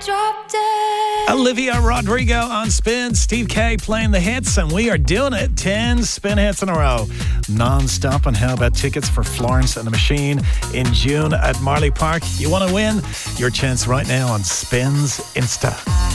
Drop dead. Olivia Rodrigo on Spin, Steve K playing the hits, and we are doing it 10 Spin hits in a row, non-stop. And how about tickets for Florence and the Machine in June at Marley Park? You want to win? Your chance right now on Spin's Insta.